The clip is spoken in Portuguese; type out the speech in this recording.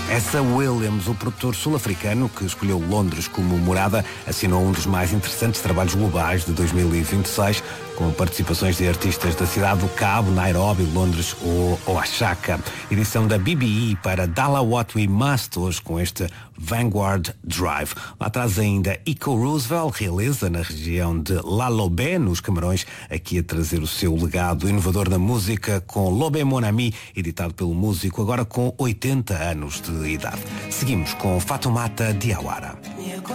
Essa Williams, o produtor sul-africano que escolheu Londres como morada, assinou um dos mais interessantes trabalhos globais de 2026, com participações de artistas da cidade do Cabo, Nairobi, Londres ou Oaxaca. Edição da BBE para Dala What We Must, hoje com este Vanguard Drive. Lá atrás ainda Eco Roosevelt, realiza na região de La Lobé, nos Camarões, aqui a trazer o seu legado inovador na música com Lobé Mon Ami, editado pelo músico agora com 80 anos de idade. Seguimos com Fatoumata Diawara.